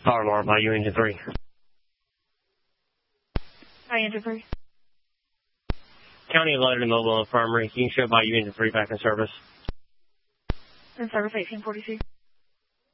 Power alarm, Bayou Engine 3. Hi, Engine 3. County Loaded and Mobile Infirmary. You can show Bayou Engine 3 back in service. In service 1842.